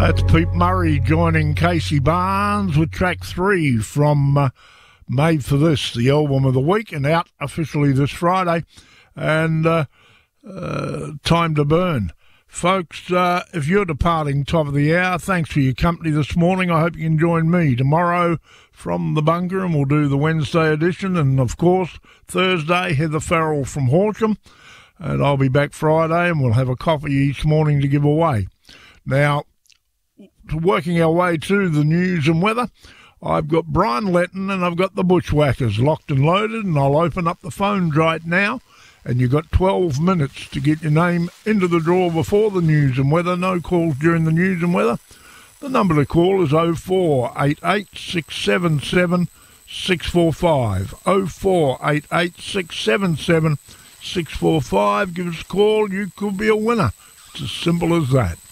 That's Pete Murray joining Casey Barnes with track 3 from Made for This, the album of the week, and out officially this Friday. And Time to Burn. Folks, if you're departing top of the hour, thanks for your company this morning. I hope you can join me tomorrow from the bunker, and we'll do the Wednesday edition. And, of course, Thursday, Heather Farrell from Horsham. And I'll be back Friday, and we'll have a coffee each morning to give away. Now, working our way to the news and weather, I've got Brian Letton and I've got the Bushwhackers locked and loaded, and I'll open up the phones right now. And you've got 12 minutes to get your name into the draw before the news and weather. No calls during the news and weather. The number to call is 0488 677 645. 0488 677 645. Give us a call. You could be a winner. It's as simple as that.